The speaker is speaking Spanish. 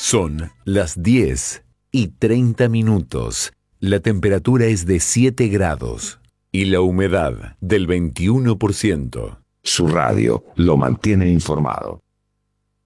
Son las 10:30. La temperatura es de 7 grados y la humedad del 21%. Su radio lo mantiene informado.